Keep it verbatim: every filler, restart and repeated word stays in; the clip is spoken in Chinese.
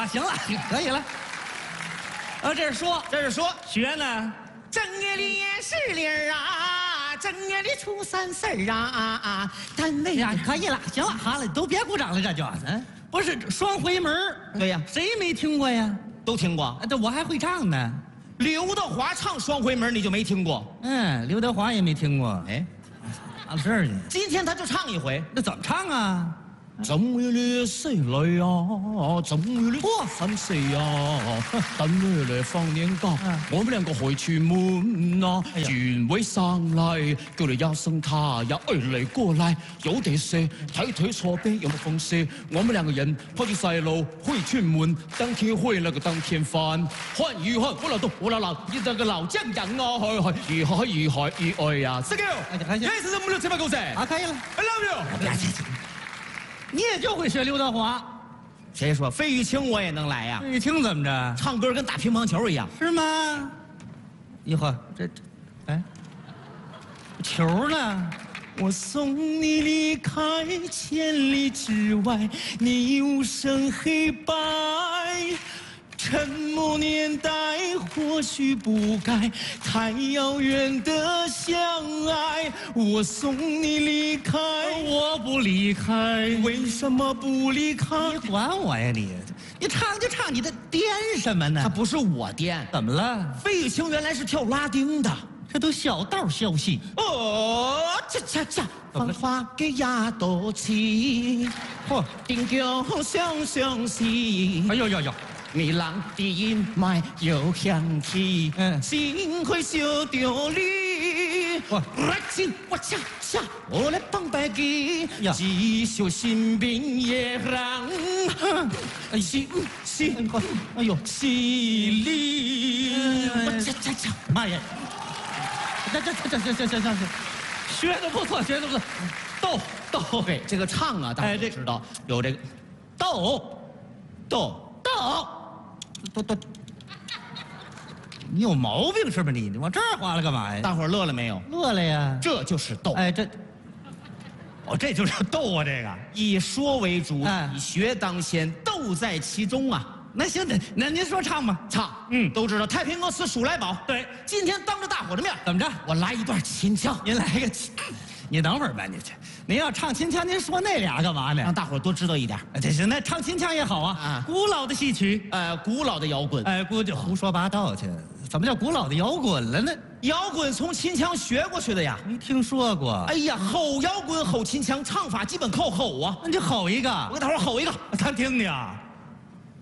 好，行了，可以了。呃，这是说， 这是说学呢， 正月里是零儿啊，正月里初三四儿啊啊啊，单位呀，可以了，行了，好了，都别鼓掌了，这就，嗯，不是双回门。 对呀， 谁没听过呀？ 都听过。 啊，这我还会唱呢。 刘德华唱双回门，你就没听过？ 嗯，刘德华也没听过。 哎， 到这儿去， 今天他就唱一回。 那怎么唱啊？ 正月里四里啊，正月里初三四啊，单位里放年假，我们两个回去門啊。縣委上嚟叫你一聲他呀，哎你過來，有地射，睇睇錯邊有冇風射。我們兩個人抱住細路回去門，當天回那個當天翻，看如看我老豆我老老，你這個老將人啊，去去，如海如海如愛呀。Thank you， 還行， 這是五六七八九十。 啊，可以了。 I love you。 你也就会学刘德华， 谁说费玉清我也能来呀？ 费玉清怎么着？ 唱歌跟打乒乓球一样， 是吗？以后这这，哎，球呢？ 我送你离开千里之外，你无声黑白。沉默年代或许不该太遥远的相爱，我送你离开， 我不离开， 为什么不离开？ 你管我呀你！你唱就唱，你这颠什么呢？ 他不是我颠， 怎么了？ 费玉清原来是跳拉丁的， 这都小道消息。 哦，恰恰恰，繁花嘅也多似， 嚯， 定叫相相思。 哎呦呦呦！ 你浪的阴霾有香气， 嗯心会受着你。 哇来劲我恰恰，我来帮白给呀， 继续心病也让， 哎心心哎呦， 心里我恰恰恰。 妈呀！这这这这这这这这，学的不错，学的不错，逗逗对，这个唱啊，大家哎这知道有这个逗逗逗。 都都，你有毛病是吧你？你往这儿划了干嘛呀？ 大伙儿乐了没有？ 乐了呀！ 这就是逗。 哎，这，哦，这就是逗啊！这个， 以说为主， 哎以学当先，斗在其中啊！ 那行，那那您说唱吧。 唱， 嗯都知道太平歌词数来宝。 对， 今天当着大伙的面， 怎么着？ 我来一段秦腔， 您来个，你等会儿吧，你这，您要唱秦腔，您说那俩干嘛呢？ 让大伙多知道一点。 哎这行，那唱秦腔也好啊。 啊古老的戏曲， 呃，古老的摇滚， 哎，估计胡说八道去。怎么叫古老的摇滚了呢？ 摇滚从秦腔学过去的呀。 没听说过。 哎呀，吼摇滚吼秦腔，唱法基本靠吼啊！ 那你就吼一个， 我给大伙吼一个， 咱听听。